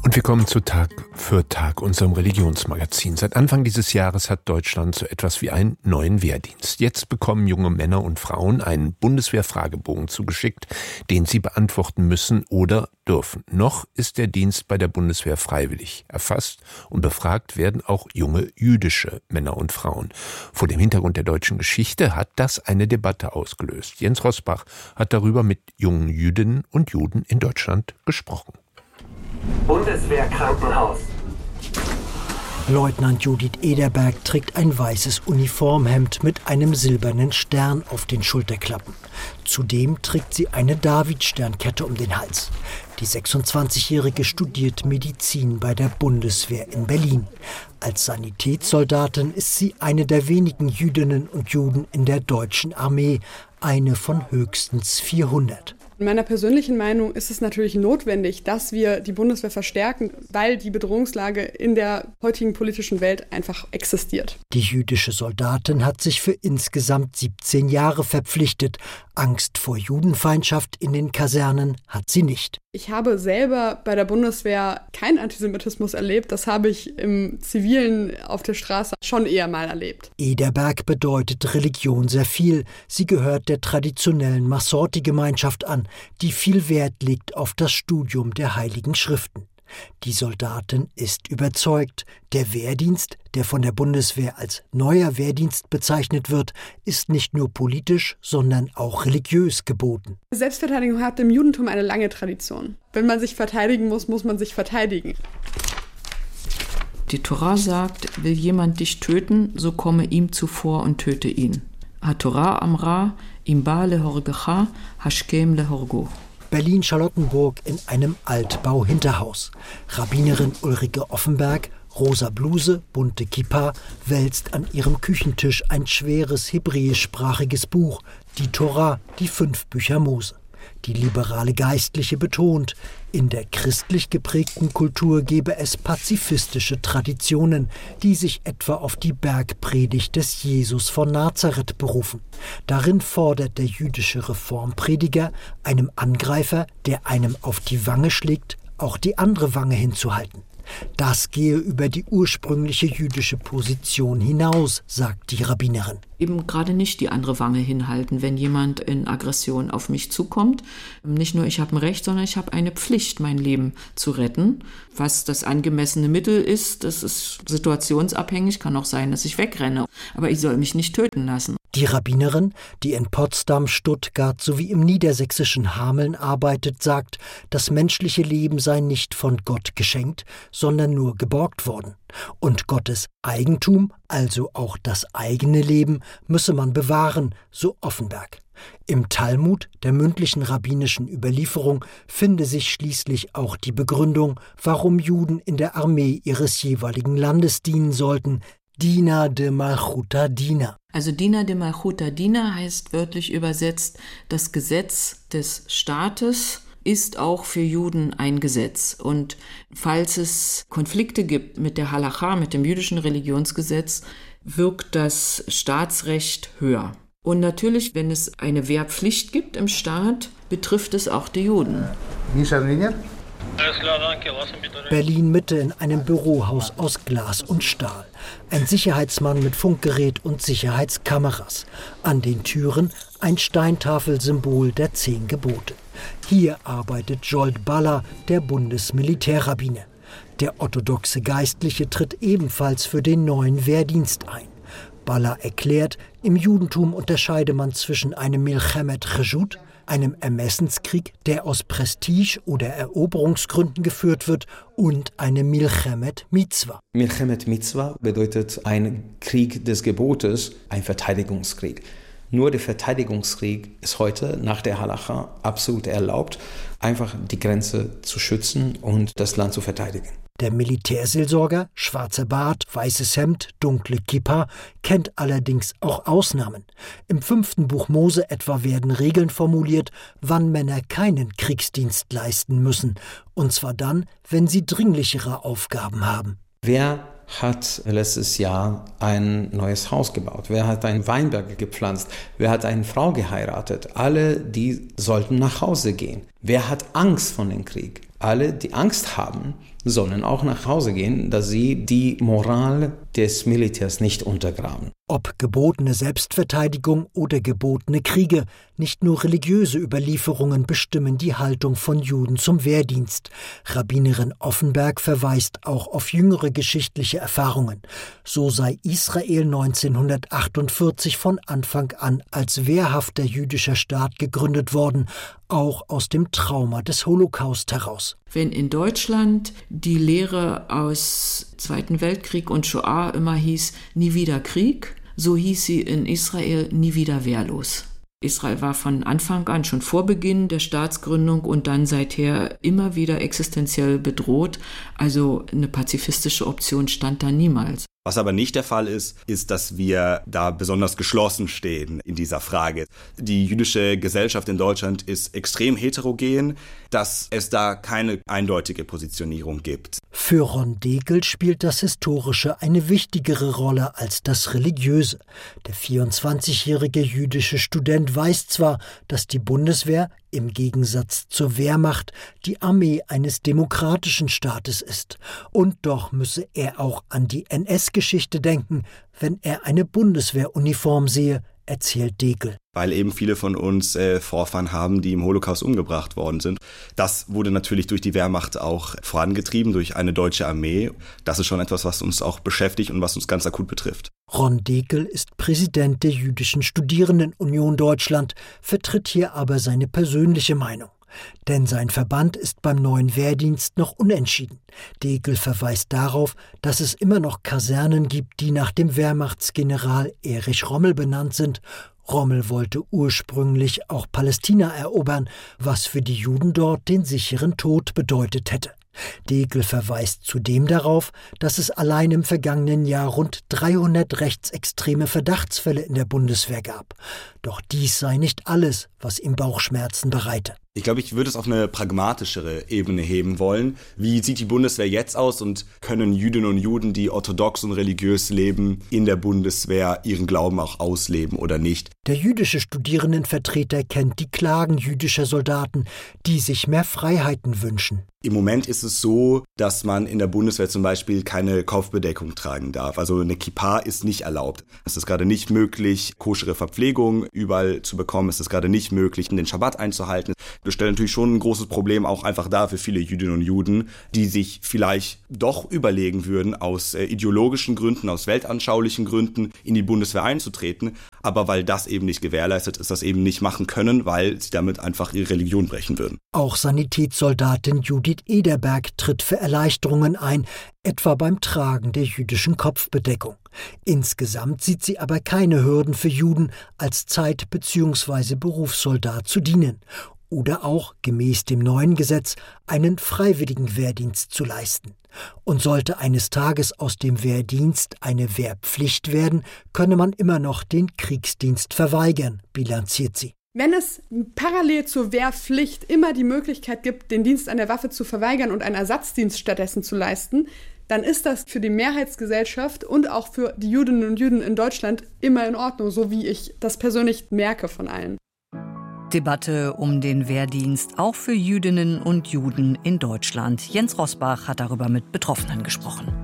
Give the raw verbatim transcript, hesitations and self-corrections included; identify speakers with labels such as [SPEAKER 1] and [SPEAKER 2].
[SPEAKER 1] Und wir kommen zu Tag für Tag, unserem Religionsmagazin. Seit Anfang dieses Jahres hat Deutschland so etwas wie einen neuen Wehrdienst. Jetzt bekommen junge Männer und Frauen einen Bundeswehr-Fragebogen zugeschickt, den sie beantworten müssen oder dürfen. Noch ist der Dienst bei der Bundeswehr freiwillig. Erfasst und befragt werden auch junge jüdische Männer und Frauen. Vor dem Hintergrund der deutschen Geschichte hat das eine Debatte ausgelöst. Jens Rosbach hat darüber mit jungen Jüdinnen und Juden in Deutschland gesprochen.
[SPEAKER 2] Bundeswehrkrankenhaus.
[SPEAKER 3] Leutnant Judith Ederberg trägt ein weißes Uniformhemd mit einem silbernen Stern auf den Schulterklappen. Zudem trägt sie eine Davidsternkette um den Hals. Die sechsundzwanzigjährige studiert Medizin bei der Bundeswehr in Berlin. Als Sanitätssoldatin ist sie eine der wenigen Jüdinnen und Juden in der deutschen Armee, eine von höchstens vierhundert.
[SPEAKER 4] In meiner persönlichen Meinung ist es natürlich notwendig, dass wir die Bundeswehr verstärken, weil die Bedrohungslage in der heutigen politischen Welt einfach existiert.
[SPEAKER 3] Die jüdische Soldatin hat sich für insgesamt siebzehn Jahre verpflichtet. Angst vor Judenfeindschaft in den Kasernen hat sie nicht.
[SPEAKER 4] Ich habe selber bei der Bundeswehr keinen Antisemitismus erlebt. Das habe ich im Zivilen auf der Straße schon eher mal erlebt.
[SPEAKER 3] Ederberg bedeutet Religion sehr viel. Sie gehört der traditionellen Masorti-Gemeinschaft an, die viel Wert legt auf das Studium der Heiligen Schriften. Die Soldatin ist überzeugt, der Wehrdienst, der von der Bundeswehr als neuer Wehrdienst bezeichnet wird, ist nicht nur politisch, sondern auch religiös geboten.
[SPEAKER 4] Selbstverteidigung hat im Judentum eine lange Tradition. Wenn man sich verteidigen muss, muss man sich verteidigen.
[SPEAKER 5] Die Tora sagt, will jemand dich töten, so komme ihm zuvor und töte ihn. HaTorah amra, im ba lehorgecha, hashkem lehorgo.
[SPEAKER 3] Berlin-Charlottenburg in einem Altbau-Hinterhaus. Rabbinerin Ulrike Offenberg, rosa Bluse, bunte Kippa, wälzt an ihrem Küchentisch ein schweres hebräischsprachiges Buch, die Tora, die fünf Bücher Mose. Die liberale Geistliche betont, in der christlich geprägten Kultur gebe es pazifistische Traditionen, die sich etwa auf die Bergpredigt des Jesus von Nazareth berufen. Darin fordert der jüdische Reformprediger, einem Angreifer, der einem auf die Wange schlägt, auch die andere Wange hinzuhalten. Das gehe über die ursprüngliche jüdische Position hinaus, sagt die Rabbinerin.
[SPEAKER 5] Eben gerade nicht die andere Wange hinhalten, wenn jemand in Aggression auf mich zukommt. Nicht nur ich habe ein Recht, sondern ich habe eine Pflicht, mein Leben zu retten. Was das angemessene Mittel ist, das ist situationsabhängig, kann auch sein, dass ich wegrenne. Aber ich soll mich nicht töten lassen.
[SPEAKER 3] Die Rabbinerin, die in Potsdam, Stuttgart sowie im niedersächsischen Hameln arbeitet, sagt, das menschliche Leben sei nicht von Gott geschenkt, sondern nur geborgt worden. Und Gottes Eigentum, also auch das eigene Leben, müsse man bewahren, so Offenberg. Im Talmud, der mündlichen rabbinischen Überlieferung, finde sich schließlich auch die Begründung, warum Juden in der Armee ihres jeweiligen Landes dienen sollten. Dina de Malchuta Dina.
[SPEAKER 5] Also Dina de Malchuta Dina heißt wörtlich übersetzt, das Gesetz des Staates ist auch für Juden ein Gesetz. Und falls es Konflikte gibt mit der Halacha, mit dem jüdischen Religionsgesetz, wirkt das Staatsrecht höher. Und natürlich, wenn es eine Wehrpflicht gibt im Staat, betrifft es auch die Juden.
[SPEAKER 3] Berlin-Mitte in einem Bürohaus aus Glas und Stahl. Ein Sicherheitsmann mit Funkgerät und Sicherheitskameras. An den Türen ein Steintafelsymbol der Zehn Gebote. Hier arbeitet Jolt Baller, der Bundesmilitärrabbiner. Der orthodoxe Geistliche tritt ebenfalls für den neuen Wehrdienst ein. Baller erklärt, im Judentum unterscheide man zwischen einem Milchemet Reshut, einem Ermessenskrieg, der aus Prestige- oder Eroberungsgründen geführt wird, und einem Milchemet Mitzwa.
[SPEAKER 6] Milchemet Mitzwa bedeutet ein Krieg des Gebotes, ein Verteidigungskrieg. Nur der Verteidigungskrieg ist heute nach der Halacha absolut erlaubt, einfach die Grenze zu schützen und das Land zu verteidigen.
[SPEAKER 3] Der Militärseelsorger, schwarzer Bart, weißes Hemd, dunkle Kippa, kennt allerdings auch Ausnahmen. Im fünften Buch Mose etwa werden Regeln formuliert, wann Männer keinen Kriegsdienst leisten müssen. Und zwar dann, wenn sie dringlichere Aufgaben haben.
[SPEAKER 6] Wer hat letztes Jahr ein neues Haus gebaut? Wer hat einen Weinberg gepflanzt? Wer hat eine Frau geheiratet? Alle, die sollten nach Hause gehen. Wer hat Angst vor dem Krieg? Alle, die Angst haben, sollen auch nach Hause gehen, dass sie die Moral des Militärs nicht untergraben.
[SPEAKER 3] Ob gebotene Selbstverteidigung oder gebotene Kriege, nicht nur religiöse Überlieferungen bestimmen die Haltung von Juden zum Wehrdienst. Rabbinerin Offenberg verweist auch auf jüngere geschichtliche Erfahrungen. So sei Israel neunzehnhundertachtundvierzig von Anfang an als wehrhafter jüdischer Staat gegründet worden, auch aus dem Trauma des Holocaust heraus.
[SPEAKER 5] Wenn in Deutschland die Lehre aus Zweiten Weltkrieg und Shoah immer hieß, nie wieder Krieg, so hieß sie in Israel nie wieder wehrlos. Israel war von Anfang an, schon vor Beginn der Staatsgründung und dann seither immer wieder existenziell bedroht. Also eine pazifistische Option stand da niemals.
[SPEAKER 2] Was aber nicht der Fall ist, ist, dass wir da besonders geschlossen stehen in dieser Frage. Die jüdische Gesellschaft in Deutschland ist extrem heterogen, dass es da keine eindeutige Positionierung gibt.
[SPEAKER 3] Für Ron Degel spielt das Historische eine wichtigere Rolle als das Religiöse. Der vierundzwanzigjährige jüdische Student weiß zwar, dass die Bundeswehr im Gegensatz zur Wehrmacht die Armee eines demokratischen Staates ist. Und doch müsse er auch an die N S-Geschichte denken, wenn er eine Bundeswehruniform sehe, erzählt Degel.
[SPEAKER 2] Weil eben viele von uns äh, Vorfahren haben, die im Holocaust umgebracht worden sind. Das wurde natürlich durch die Wehrmacht auch vorangetrieben, durch eine deutsche Armee. Das ist schon etwas, was uns auch beschäftigt und was uns ganz akut betrifft.
[SPEAKER 3] Ron Degel ist Präsident der Jüdischen Studierendenunion Deutschland, vertritt hier aber seine persönliche Meinung. Denn sein Verband ist beim neuen Wehrdienst noch unentschieden. Degel verweist darauf, dass es immer noch Kasernen gibt, die nach dem Wehrmachtsgeneral Erich Rommel benannt sind. Rommel wollte ursprünglich auch Palästina erobern, was für die Juden dort den sicheren Tod bedeutet hätte. Degel verweist zudem darauf, dass es allein im vergangenen Jahr rund dreihundert rechtsextreme Verdachtsfälle in der Bundeswehr gab. Doch dies sei nicht alles, was ihm Bauchschmerzen bereite.
[SPEAKER 2] Ich glaube, ich würde es auf eine pragmatischere Ebene heben wollen. Wie sieht die Bundeswehr jetzt aus und können Jüdinnen und Juden, die orthodox und religiös leben, in der Bundeswehr ihren Glauben auch ausleben oder nicht?
[SPEAKER 3] Der jüdische Studierendenvertreter kennt die Klagen jüdischer Soldaten, die sich mehr Freiheiten wünschen.
[SPEAKER 2] Im Moment ist es so, dass man in der Bundeswehr zum Beispiel keine Kopfbedeckung tragen darf. Also eine Kippa ist nicht erlaubt. Es ist gerade nicht möglich, koschere Verpflegung überall zu bekommen. Es ist gerade nicht möglich, den Schabbat einzuhalten. Das stellt natürlich schon ein großes Problem auch einfach dar für viele Jüdinnen und Juden, die sich vielleicht doch überlegen würden, aus äh, ideologischen Gründen, aus weltanschaulichen Gründen in die Bundeswehr einzutreten. Aber weil das eben nicht gewährleistet ist, das eben nicht machen können, weil sie damit einfach ihre Religion brechen würden.
[SPEAKER 3] Auch Sanitätssoldatin Judith Ederberg tritt für Erleichterungen ein, etwa beim Tragen der jüdischen Kopfbedeckung. Insgesamt sieht sie aber keine Hürden für Juden, als Zeit- bzw. Berufssoldat zu dienen oder auch, gemäß dem neuen Gesetz, einen freiwilligen Wehrdienst zu leisten. Und sollte eines Tages aus dem Wehrdienst eine Wehrpflicht werden, könne man immer noch den Kriegsdienst verweigern, bilanziert sie.
[SPEAKER 4] Wenn es parallel zur Wehrpflicht immer die Möglichkeit gibt, den Dienst an der Waffe zu verweigern und einen Ersatzdienst stattdessen zu leisten, dann ist das für die Mehrheitsgesellschaft und auch für die Jüdinnen und Juden in Deutschland immer in Ordnung, so wie ich das persönlich merke von allen.
[SPEAKER 7] Debatte um den Wehrdienst auch für Jüdinnen und Juden in Deutschland. Jens Rosbach hat darüber mit Betroffenen gesprochen.